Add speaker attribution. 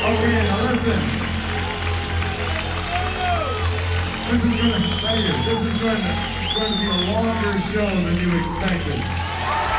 Speaker 1: Okay, now listen. This is going to, thank you. This is going to be a longer show than you expected.